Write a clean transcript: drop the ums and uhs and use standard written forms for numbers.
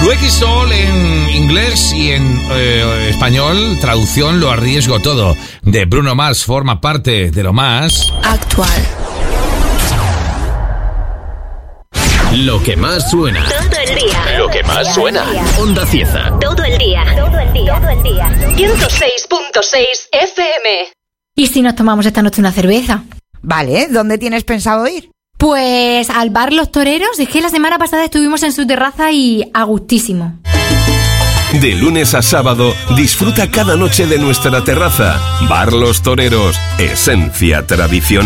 Luequisol en inglés y en español, traducción Lo arriesgo todo, de Bruno Mars, forma parte de lo más actual. Lo que más suena. Todo el día. Lo que más suena. Onda Cieza. Todo el día. Todo el día. Todo el día. 106.6 FM. ¿Y si nos tomamos esta noche una cerveza? Vale, ¿dónde tienes pensado ir? Pues al bar Los Toreros. Es que la semana pasada estuvimos en su terraza y a gustísimo. De lunes a sábado, disfruta cada noche de nuestra terraza. Bar Los Toreros, esencia tradicional.